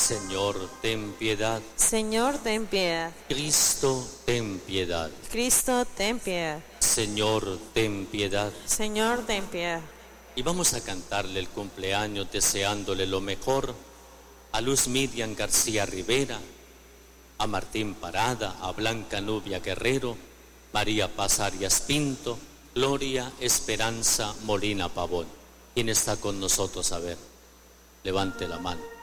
Señor, ten piedad. Señor, ten piedad. Cristo, ten piedad. Cristo, ten piedad. Señor, ten piedad. Señor, ten piedad. Y vamos a cantarle el cumpleaños deseándole lo mejor a Luz Miriam García Rivera, a Martín Parada, a Blanca Nubia Guerrero, María Paz Arias Pinto, Gloria Esperanza Molina Pavón. ¿Quién está con nosotros? A ver, levante la mano.